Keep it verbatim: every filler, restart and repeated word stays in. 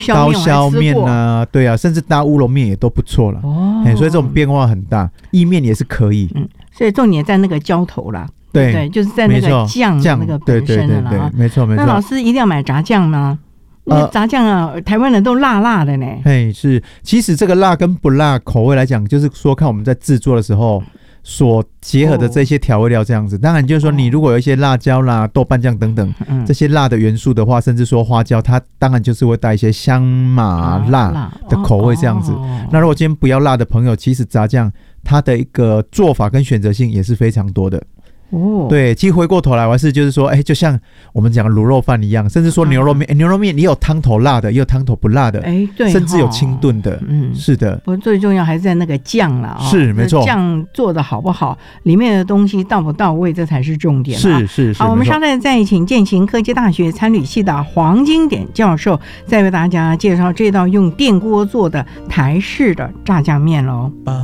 刀削面啊，对啊，甚至搭乌龙面也都不错了。哦，所以这种变化很大，意面也是可以。 嗯，所以重点在那个浇头啦。 对对，就是在那个酱那个本身的了啊。 没错没错。 那老师一定要买炸酱吗？那炸酱啊，台湾人都辣辣的呢。 嘿，是，其实这个辣跟不辣口味来讲，就是说看我们在制作的时候所结合的这些调味料这样子。当然就是说，你如果有一些辣椒啦、豆瓣酱等等这些辣的元素的话，甚至说花椒，它当然就是会带一些香麻辣的口味这样子。那如果今天不要辣的朋友，其实炸酱它的一个做法跟选择性也是非常多的。哦，对，其实回过头来，我还是就是说，哎，就像我们讲卤肉饭一样，甚至说牛肉面，啊欸、牛肉面你有汤头辣的，也有汤头不辣的，哎，对，甚至有清炖的，嗯，是的。 不过最重要还是在那个酱啦，哦， 是没错， 酱做的好不好，里面的东西到不到位，这才是重点。 是是是。 好，我们稍待再请建行科技大学餐旅系的黄金典教授，再为大家介绍这道用电锅做的台式的炸酱面喽。